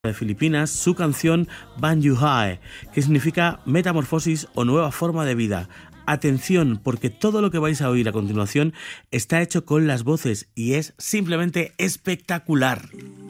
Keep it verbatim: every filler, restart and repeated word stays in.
de Filipinas su canción Banyuhay, que significa metamorfosis o nueva forma de vida. Atención, porque todo lo que vais a oír a continuación está hecho con las voces y es simplemente espectacular.